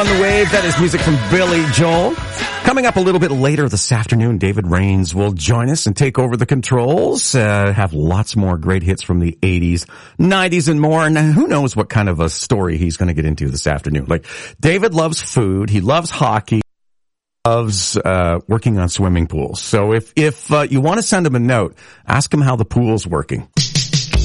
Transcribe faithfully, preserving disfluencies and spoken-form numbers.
On the wave, that is music from Billy Joel. Coming up a little bit later this afternoon, David Rains will join us and take over the controls. Uh, have lots more great hits from the eighties, nineties, and more. And who knows what kind of a story he's going to get into this afternoon. Like, David loves food. He loves hockey. Loves uh working on swimming pools. So if if uh, you want to send him a note, ask him how the pool's working.